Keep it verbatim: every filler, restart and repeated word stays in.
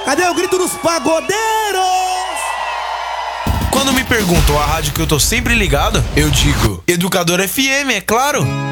Cadê o grito dos pagodeiros? Quando me perguntam a rádio que eu tô sempre ligado, eu digo Educador F M, é claro.